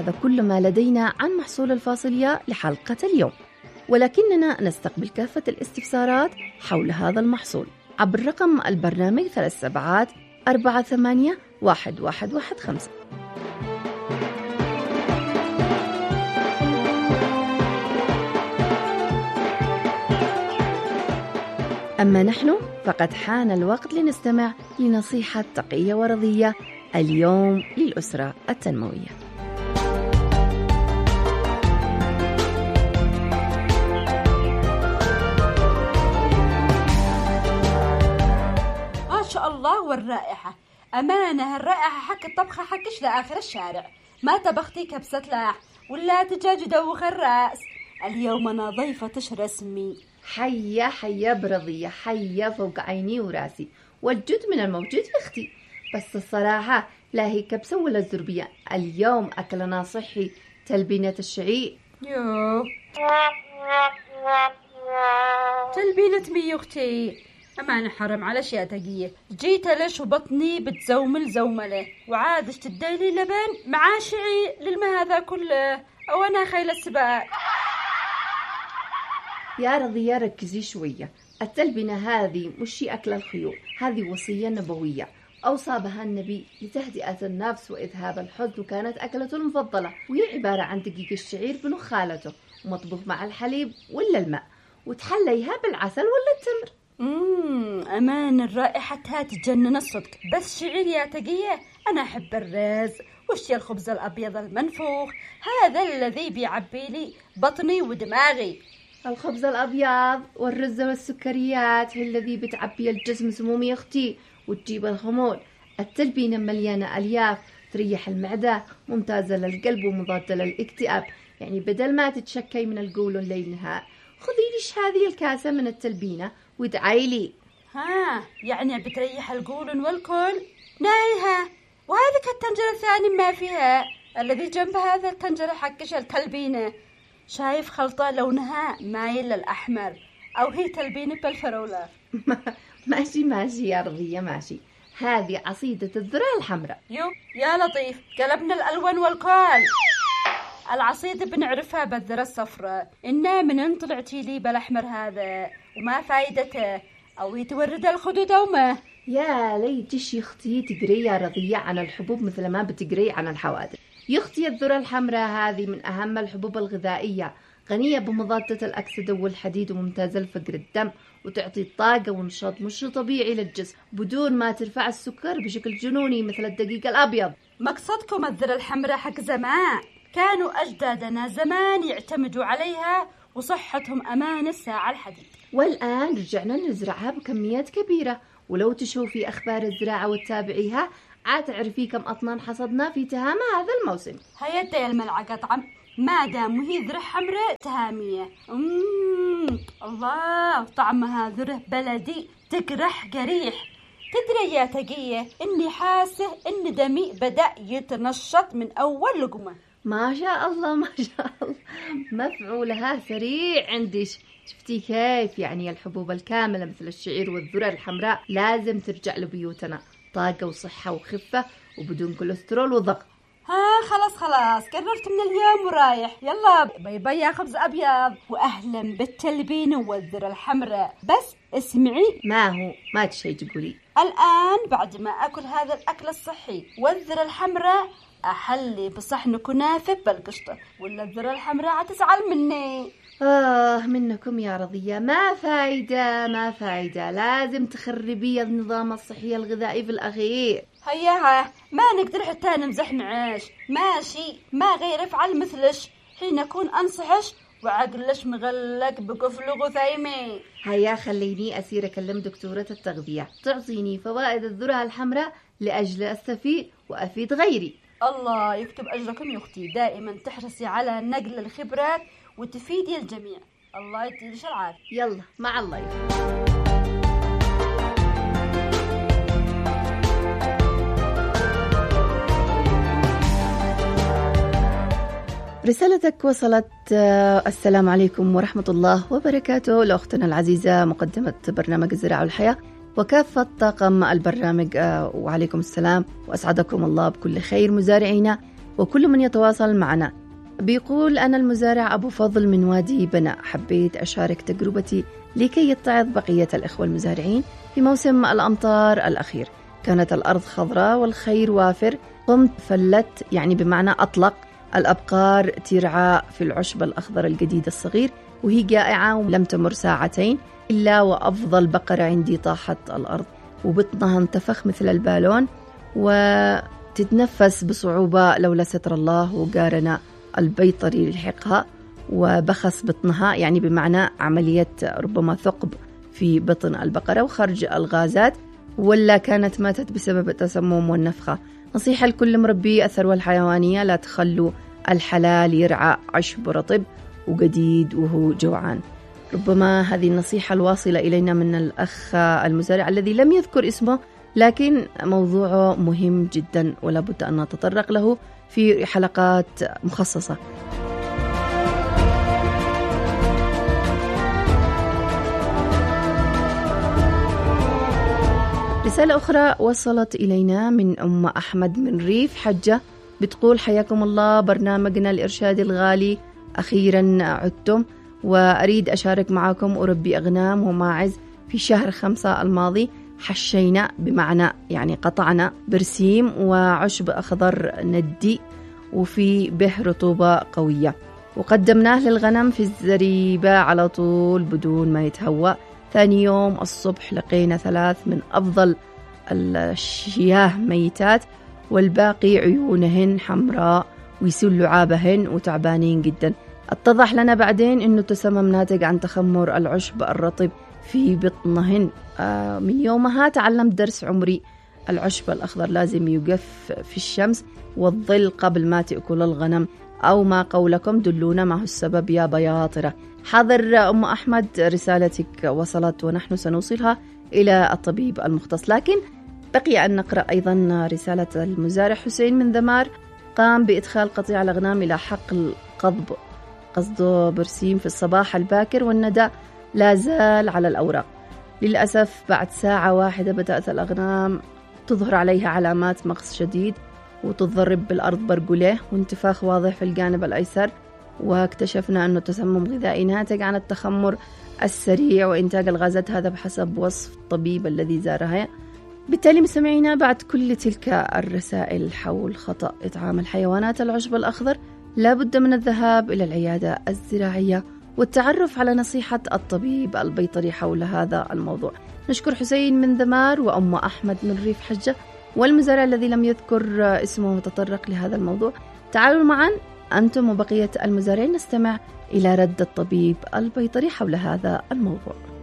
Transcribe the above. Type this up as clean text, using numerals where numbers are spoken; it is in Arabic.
هذا كل ما لدينا عن محصول الفاصوليا لحلقة اليوم، ولكننا نستقبل كافة الاستفسارات حول هذا المحصول عبر رقم البرنامج 37481115. أما نحن فقد حان الوقت لنستمع لنصيحة تقية ورضية اليوم للأسرة التنموية. ما شاء الله والرائحة، أمانة الرائحة حق الطبخة حقش لآخر الشارع. ما طبختي كبسة لاح ولا دجاج دوخ الرأس؟ اليوم أنا ضيفتش رسمي. حيا برضية، حيا فوق عيني وراسي، والجد من الموجود يا أختي. بس الصراحة لا هي كبسة ولا زربية، اليوم أكلنا صحي، تلبينة الشعير. يوه تلبينة مي أختي، أمانة حرم على أشياء تقية. جيت ليش وبطني بتزومل زوملة، وعادش تديلي لبن مع شعير للما هذا كله، أو أنا خيل السباق. يا رضية ركزي شوية، التلبينة هذه مش أكل الخيول، هذه وصية نبوية أوصى بها النبي لتهدئة النفس وإذهاب الحزن، وكانت أكلته المفضلة، وهي عبارة عن دقيق الشعير بنخالته ومطبوخ مع الحليب ولا الماء، وتحليها بالعسل ولا التمر. أمان الرائحة تجنن الصدق. بس شعير يا تقية، أنا أحب الرز وشي الخبز الأبيض المنفوخ، هذا الذي بيعبي لي بطني ودماغي. الخبز الأبيض والرز والسكريات هي الذي بتعبي الجسم سموم يا أختي وتجيب الخمول. التلبينة مليانة ألياف تريح المعدة، ممتازة للقلب ومضادة للاكتئاب، يعني بدل ما تتشكي من القولون ليل نهار خذي ليش هذه الكاسة من التلبينة وادعي لي. يعني بتريح القولون والكل نايها. وهذه الطنجرة الثاني ما فيها، الذي جنب هذا الطنجرة حقش التلبينة، شايف خلطة لونها مايل للأحمر، أو هي تلبينة بالفراولة. ماشي يا رضية ماشي، هذه عصيدة الذرة الحمراء. يا لطيف، قلبنا الألوان والكل. العصيدة بنعرفها بالذرة الصفراء، إنها من طلعتي لي بالأحمر هذا وما فايدته، أو يتورد الخدود أو ما. يا ليتش يا أختي تقري يا رضية عن الحبوب مثل ما بتقري عن الحوادث. يا أختي الذرة الحمراء هذه من أهم الحبوب الغذائية، غنية بمضادة الأكسدة والحديد وممتازة لفقر الدم، وتعطي طاقة ونشاط مش طبيعي للجسم بدون ما ترفع السكر بشكل جنوني مثل الدقيق الأبيض. مقصدكم الذرة الحمراء حق زمان، كانوا أجدادنا زمان يعتمدوا عليها وصحتهم أمان الساعة الحديد، والآن رجعنا نزرعها بكميات كبيرة، ولو تشوفي أخبار الزراعة وتتابعيها عاد تعرفي كم أطنان حصدنا في تهامة هذا الموسم. هيا دي الملعقة طعم، ما دام وهي ذرة حمراء تهامية. الله، طعمها ذرة بلدي تقرح قريح. تدري يا تقية إني حاسة إن دمي بدأ يتنشط من أول لقمة. ما شاء الله مفعولها سريع عندش. شفتي كيف؟ يعني الحبوب الكاملة مثل الشعير والذرة الحمراء لازم ترجع لبيوتنا، طاقة وصحة وخفة وبدون كوليسترول وضغط. خلاص قررت من اليوم ورايح. يلا باي يا خبز أبيض، وأهلا بالتلبينة والذرة الحمراء. بس اسمعي، ما تشي تقولي الآن بعد ما أكل هذا الأكل الصحي والذرة الحمراء أحلي بصحن كنافة بالقشطة، ولا الذرة الحمراء هتزعل مني. منكم يا رضية، ما فايدة، لازم تخربي النظام الصحي الغذائي في الأخير. هيا ما نقدر حتى نمزح نعيش، ماشي ما غير افعل مثلش، حين أكون أنصحش وعقلش مغلق بقفل غثيمي. هيا خليني أسير أكلم دكتورة التغذية تعطيني فوائد الذرة الحمراء لأجل أستفيد وأفيد غيري. الله يكتب أجركم يا أختي، دائما تحرصي على نقل الخبرات وتفيدي الجميع. الله يديلش العافية. يلا مع الله. رسالتك وصلت. السلام عليكم ورحمة الله وبركاته لأختنا العزيزة مقدمة برنامج الزراعة والحياة وكافة طاقم البرنامج، وعليكم السلام وأسعدكم الله بكل خير مزارعينا. وكل من يتواصل معنا. بيقول: أنا المزارع أبو فضل من وادي بناء، حبيت أشارك تجربتي لكي يتعظ بقية الإخوة المزارعين في موسم الأمطار الأخير. كانت الأرض خضراء والخير وافر، قمت فلت يعني بمعنى أطلق الأبقار ترعى في العشب الأخضر الجديد الصغير، وهي جائعة ولم تمر ساعتين إلا وأفضل بقرة عندي طاحت الأرض وبطنها انتفخ مثل البالون وتتنفس بصعوبة لولا ستر الله، وقارنا البيطري لحقها وبخس بطنها، يعني بمعنى عملية ربما ثقب في بطن البقرة وخرج الغازات، ولا كانت ماتت بسبب التسمم والنفخة. نصيحة لكل مربي الثروة الحيوانية: لا تخلوا الحلال يرعى عشب رطب وجديد وهو جوعان. ربما هذه النصيحة الواصلة إلينا من الأخ المزارع الذي لم يذكر اسمه، لكن موضوعه مهم جدا ولا بد أن نتطرق له في حلقات مخصصة. رسالة أخرى وصلت إلينا من أم أحمد من ريف حجة، بتقول: حياكم الله، برنامجنا الإرشادي الغالي، أخيرا عدتم وأريد أشارك معكم. أربي أغنام وماعز. في شهر 5 الماضي حشينا بمعنى يعني قطعنا برسيم وعشب أخضر ندي وفي به رطوبة قوية، وقدمناه للغنم في الزريبة على طول بدون ما يتهوى. ثاني يوم الصبح لقينا 3 من أفضل الشياه ميتات، والباقي عيونهن حمراء ويسل لعابهن وتعبانين جدا. اتضح لنا بعدين أنه تسمم ناتج عن تخمر العشب الرطب في بطنهن. من يومها تعلمت درس عمري: العشب الأخضر لازم يقف في الشمس والظل قبل ما تأكل الغنم، أو ما قولكم؟ دلونا ما هو السبب يا بياطرة. حاضر أم أحمد، رسالتك وصلت ونحن سنوصلها إلى الطبيب المختص، لكن بقي أن نقرأ أيضا رسالة المزارع حسين من ذمار. قام بإدخال قطيع الأغنام إلى حقل قصده برسيم في الصباح الباكر، والندى لا زال على الأوراق. للأسف بعد ساعة واحدة بدأت الأغنام تظهر عليها علامات مغص شديد وتضرب بالأرض برجله وانتفاخ واضح في الجانب الأيسر، واكتشفنا أنه تسمم غذائي ناتج عن التخمر السريع وإنتاج الغازات، هذا بحسب وصف الطبيب الذي زارها. بالتالي مستمعينا، بعد كل تلك الرسائل حول خطأ إطعام الحيوانات العشب الأخضر، لا بد من الذهاب إلى العيادة الزراعية والتعرف على نصيحة الطبيب البيطري حول هذا الموضوع. نشكر حسين من ذمار وأم أحمد من ريف حجة والمزارع الذي لم يذكر اسمه وتطرق لهذا الموضوع. تعالوا معا أنتم وبقية المزارعين نستمع إلى رد الطبيب البيطري حول هذا الموضوع.